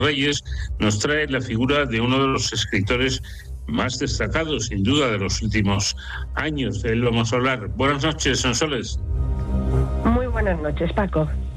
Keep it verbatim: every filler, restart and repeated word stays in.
Reyes nos trae la figura de uno de los escritores más destacados, sin duda, de los últimos años. De él vamos a hablar. Buenas noches, Sonsoles. Muy buenas noches, Paco.